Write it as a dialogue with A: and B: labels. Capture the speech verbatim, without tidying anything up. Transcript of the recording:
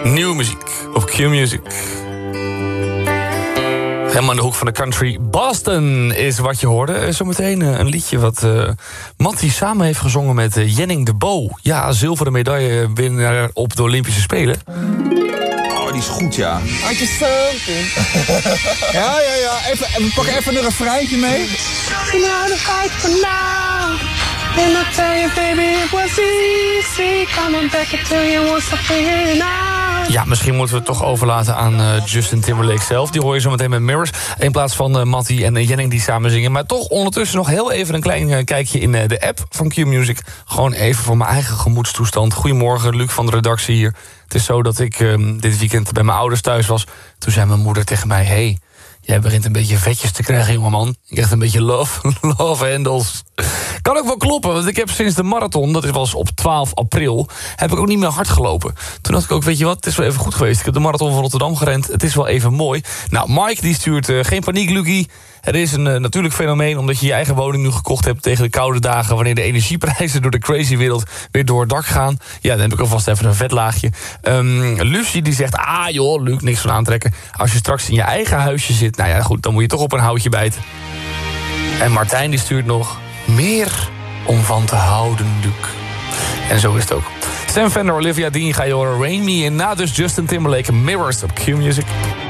A: Nieuwe muziek op Q-Music. Helemaal in de hoek van de country. Boston is wat je hoorde. Zometeen een liedje wat uh, Mattie samen heeft gezongen met uh, Jenning de Bo. Ja, zilveren medaillewinnaar op de Olympische Spelen.
B: Oh, die is goed, ja.
C: Had je something?
B: Ja, ja, ja. Even, we pakken even een refreintje mee.
C: You know the fight for now. And I tell you, baby, it was easy. Coming back and tell you once I figured it out.
A: Ja, misschien moeten we het toch overlaten aan uh, Justin Timberlake zelf. Die hoor je zo meteen met Mirrors. In plaats van uh, Mattie en uh, Jenning die samen zingen. Maar toch ondertussen nog heel even een klein uh, kijkje in uh, de app van Q-Music. Gewoon even voor mijn eigen gemoedstoestand. Goedemorgen, Luc van de redactie hier. Het is zo dat ik uh, dit weekend bij mijn ouders thuis was. Toen zei mijn moeder tegen mij... Hey, jij begint een beetje vetjes te krijgen, jongeman. Ik krijg een beetje love, love handles. Kan ook wel kloppen, want ik heb sinds de marathon... dat was op twaalf april, heb ik ook niet meer hard gelopen. Toen dacht ik ook, weet je wat, het is wel even goed geweest. Ik heb de marathon van Rotterdam gerend, het is wel even mooi. Nou, Mike die stuurt uh, geen paniek, Lucie. Het is een uh, natuurlijk fenomeen omdat je je eigen woning nu gekocht hebt... tegen de koude dagen, wanneer de energieprijzen door de crazy wereld... weer door het dak gaan. Ja, dan heb ik alvast even een vetlaagje. Um, Lucie die zegt, ah joh, Luc, niks van aantrekken. Als je straks in je eigen huisje zit, nou ja, goed, dan moet je toch op een houtje bijten. En Martijn die stuurt nog... meer om van te houden, Luc. En zo is het ook. Sam Fender, Olivia Dean ga je horen. Rain Me en na dus Justin Timberlake Mirrors op Q-Music.